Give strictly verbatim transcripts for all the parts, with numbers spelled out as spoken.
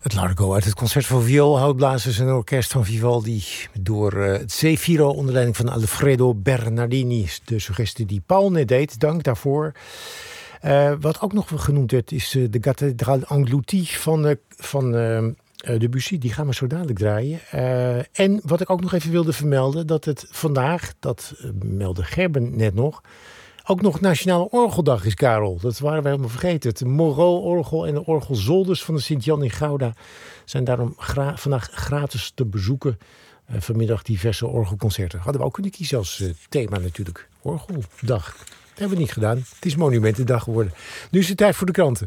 Het Largo uit het concert voor viool, houtblazers en orkest van Vivaldi. Door uh, het Zefiro onder leiding van Alfredo Bernardini. De suggestie die Paul net deed, dank daarvoor. Uh, wat ook nog genoemd werd is uh, de Cathédrale Engloutie van, uh, van uh, Debussy. Die gaan we zo dadelijk draaien. Uh, en wat ik ook nog even wilde vermelden, dat het vandaag, dat uh, meldde Gerben net nog, ook nog Nationale Orgeldag is, Karel. Dat waren we helemaal vergeten. Het Moreau-orgel en de orgelzolders van de Sint-Jan in Gouda zijn daarom gra- vandaag gratis te bezoeken. Uh, vanmiddag diverse orgelconcerten. Hadden we ook kunnen kiezen als uh, thema natuurlijk. Orgeldag. Dat hebben we niet gedaan. Het is Monumentendag geworden. Nu is het tijd voor de kranten.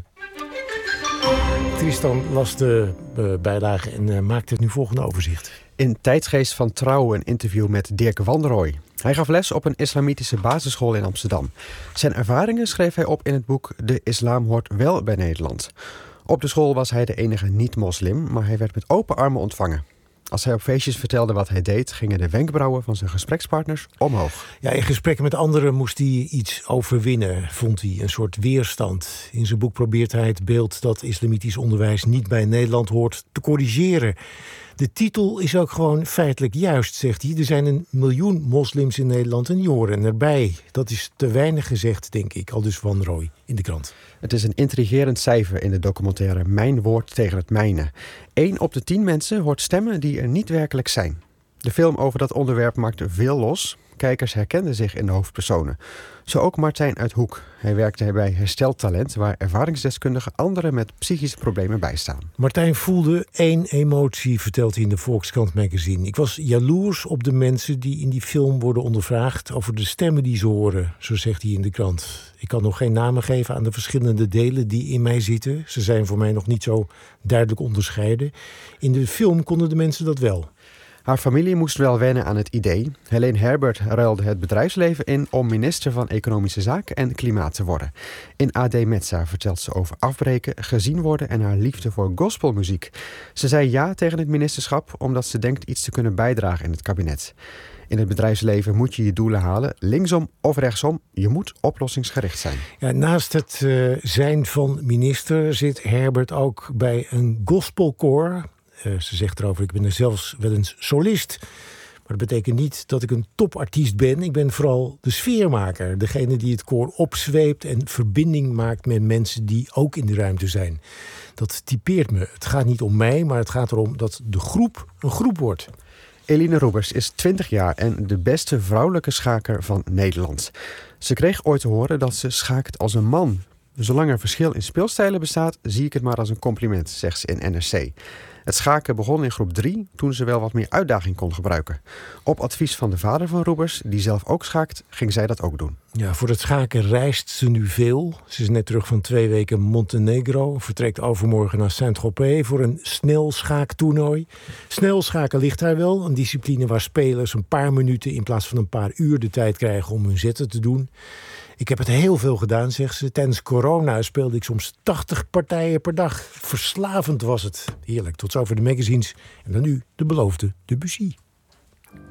Tristan las de uh, bijlage en uh, maakte het nu volgende overzicht. In Tijdsgeest van Trouw een interview met Dirk Wanrooy. Hij gaf les op een islamitische basisschool in Amsterdam. Zijn ervaringen schreef hij op in het boek De Islam hoort wel bij Nederland. Op de school was hij de enige niet-moslim, maar hij werd met open armen ontvangen. Als hij op feestjes vertelde wat hij deed, gingen de wenkbrauwen van zijn gesprekspartners omhoog. Ja, in gesprekken met anderen moest hij iets overwinnen, vond hij. Een soort weerstand. In zijn boek probeert hij het beeld dat islamitisch onderwijs niet bij Nederland hoort te corrigeren. De titel is ook gewoon feitelijk juist, zegt hij. Er zijn een miljoen moslims in Nederland en die horen erbij. Dat is te weinig gezegd, denk ik, aldus Wanrooy in de krant. Het is een intrigerend cijfer in de documentaire Mijn woord tegen het mijne. Eén op de tien mensen hoort stemmen die er niet werkelijk zijn. De film over dat onderwerp maakte veel los. Kijkers herkenden zich in de hoofdpersonen. Zo ook Martijn uit Hoek. Hij werkte bij Hersteltalent, waar ervaringsdeskundigen anderen met psychische problemen bijstaan. Martijn voelde één emotie, vertelt hij in de Volkskrant magazine. Ik was jaloers op de mensen die in die film worden ondervraagd over de stemmen die ze horen, zo zegt hij in de krant. Ik kan nog geen namen geven aan de verschillende delen die in mij zitten. Ze zijn voor mij nog niet zo duidelijk onderscheiden. In de film konden de mensen dat wel. Haar familie moest wel wennen aan het idee. Helene Herbert ruilde het bedrijfsleven in om minister van Economische Zaken en Klimaat te worden. In A D Metza vertelt ze over afbreken, gezien worden en haar liefde voor gospelmuziek. Ze zei ja tegen het ministerschap omdat ze denkt iets te kunnen bijdragen in het kabinet. In het bedrijfsleven moet je je doelen halen, linksom of rechtsom. Je moet oplossingsgericht zijn. Ja, naast het uh, zijn van minister zit Herbert ook bij een gospelkoor. Uh, ze zegt erover, ik ben er zelfs wel eens solist. Maar dat betekent niet dat ik een topartiest ben. Ik ben vooral de sfeermaker. Degene die het koor opzweept en verbinding maakt met mensen die ook in de ruimte zijn. Dat typeert me. Het gaat niet om mij, maar het gaat erom dat de groep een groep wordt. Eline Roebers is twintig jaar en de beste vrouwelijke schaker van Nederland. Ze kreeg ooit te horen dat ze schaakt als een man. Zolang er verschil in speelstijlen bestaat, zie ik het maar als een compliment, zegt ze in N R C. Het schaken begon in groep drie, toen ze wel wat meer uitdaging kon gebruiken. Op advies van de vader van Roebers, die zelf ook schaakt, ging zij dat ook doen. Ja, voor het schaken reist ze nu veel. Ze is net terug van twee weken Montenegro. Vertrekt overmorgen naar Saint-Tropez voor een snelschaaktoernooi. Snelschaken ligt haar wel. Een discipline waar spelers een paar minuten in plaats van een paar uur de tijd krijgen om hun zetten te doen. Ik heb het heel veel gedaan, zegt ze. Tijdens corona speelde ik soms tachtig partijen per dag. Verslavend was het. Heerlijk. Tot zover de magazines. En dan nu de beloofde Debussy.